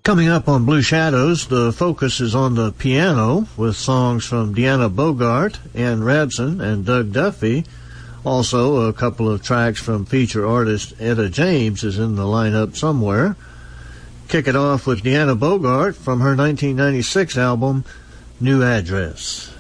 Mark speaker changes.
Speaker 1: Coming up on Blue Shadows, the focus is on the piano with songs from Deanna Bogart, Ann Rabson, and Doug Duffy. Also, a couple of tracks from feature artist Etta James is in the lineup somewhere. Kick it off with Deanna Bogart from her 1996 album, New Address.